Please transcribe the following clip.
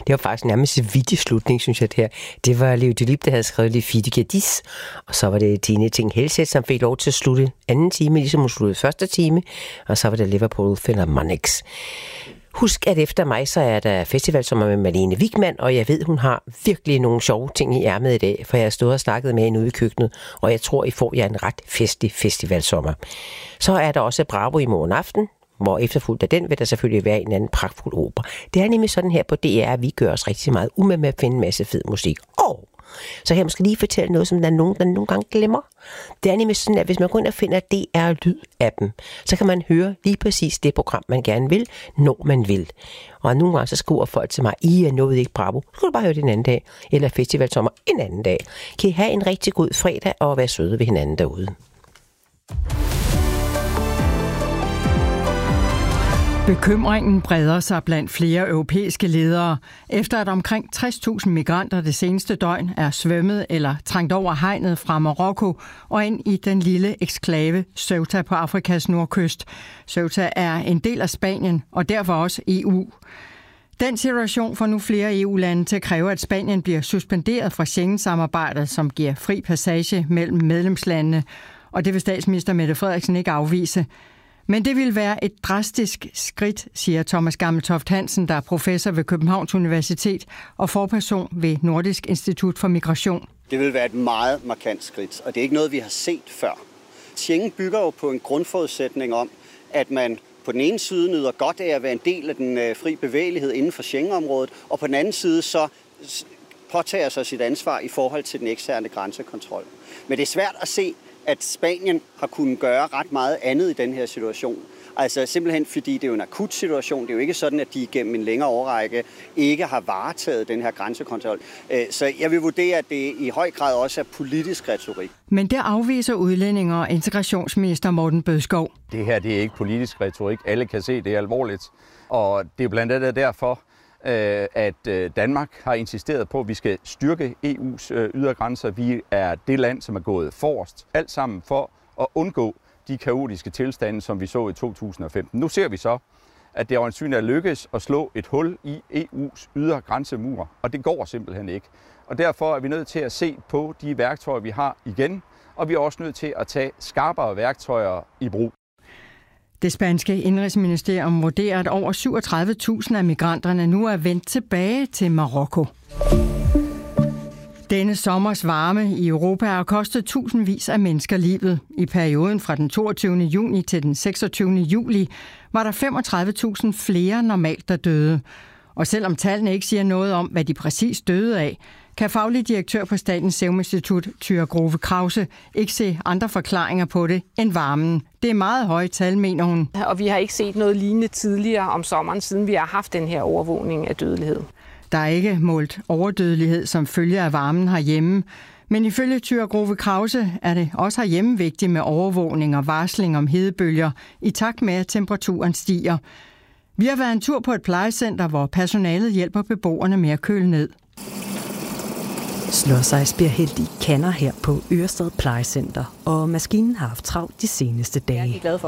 Det var faktisk nærmest en vittig slutning, synes jeg, det her. Det var Leo Delib, der havde skrevet lidt Fide Gadis, og så var det Tine Ting Helseth, som fik lov til at slutte anden time, ligesom hun sluttede første time, og så var det Liverpool Philharmonics. Husk, at efter mig, så er der festivalsommer med Malene Wigman, og jeg ved, hun har virkelig nogle sjove ting i ærmet i dag, for jeg har stået og snakket med hende ude i køkkenet, og jeg tror, I får jer en ret festlig festivalsommer. Så er der også Bravo i morgen aften, hvor efterfulgt af den vil der selvfølgelig være en anden pragtfuld opera. Det er nemlig sådan her på DR, at vi gør os rigtig meget umage med at finde en masse fed musik. Så kan jeg måske lige fortælle noget, som der nogle gange glemmer. Det er nemlig sådan, at hvis man går ind og finder DR-lyd-appen, så kan man høre lige præcis det program, man gerne vil, når man vil. Og nogle gange så skriver folk til mig, I er noget ikke Bravo. Så kan du bare høre det en anden dag, eller festivalsommer en anden dag. Kan I have en rigtig god fredag og være søde ved hinanden derude. Bekymringen breder sig blandt flere europæiske ledere, efter at omkring 60.000 migranter det seneste døgn er svømmet eller trængt over hegnet fra Marokko og ind i den lille eksklave Ceuta på Afrikas nordkyst. Ceuta er en del af Spanien og derfor også EU. Den situation får nu flere EU-lande til at kræve, at Spanien bliver suspenderet fra Schengen-samarbejdet, som giver fri passage mellem medlemslandene, og det vil statsminister Mette Frederiksen ikke afvise. Men det vil være et drastisk skridt, siger Thomas Gammeltoft Hansen, der er professor ved Københavns Universitet og forperson ved Nordisk Institut for Migration. Det vil være et meget markant skridt, og det er ikke noget, vi har set før. Schengen bygger jo på en grundforudsætning om, at man på den ene side nyder godt af at være en del af den fri bevægelighed inden for Schengen-området, og på den anden side så påtager sig sit ansvar i forhold til den eksterne grænsekontrol. Men det er svært at se, at Spanien har kunnet gøre ret meget andet i den her situation. Altså simpelthen fordi det er jo en akut situation. Det er jo ikke sådan, at de gennem en længere årrække ikke har varetaget den her grænsekontrol. Så jeg vil vurdere, at det i høj grad også er politisk retorik. Men det afviser udlændinge- og integrationsminister Morten Bødskov. Det her det er ikke politisk retorik. Alle kan se, det er alvorligt. Og det er blandt andet derfor, at Danmark har insisteret på, at vi skal styrke EU's ydergrænser. Vi er det land, som er gået forrest. Alt sammen for at undgå de kaotiske tilstande, som vi så i 2015. Nu ser vi så, at det øjensynligt er lykkes at slå et hul i EU's ydergrænsemur, og det går simpelthen ikke. Og derfor er vi nødt til at se på de værktøjer, vi har igen, og vi er også nødt til at tage skarpere værktøjer i brug. Det spanske indrigsministerium vurderer, at over 37.000 af migranterne nu er vendt tilbage til Marokko. Denne sommers varme i Europa har kostet tusindvis af mennesker livet. I perioden fra den 22. juni til den 26. juli var der 35.000 flere normalt, der døde. Og selvom tallene ikke siger noget om, hvad de præcis døde af, kan faglig direktør på Statens Serum Institut, Thyra Grove Krause, ikke se andre forklaringer på det end varmen. Det er meget høje tal, mener hun. Og vi har ikke set noget lignende tidligere om sommeren, siden vi har haft den her overvågning af dødelighed. Der er ikke målt overdødelighed som følge af varmen herhjemme, men ifølge Thyra Grove Krause er det også herhjemme vigtigt med overvågning og varsling om hedebølger i takt med, at temperaturen stiger. Vi har været en tur på et plejecenter, hvor personalet hjælper beboerne med at køle ned. Slåsejs bliver heldig kander her på Ørestad Plejecenter, og maskinen har haft travlt de seneste dage.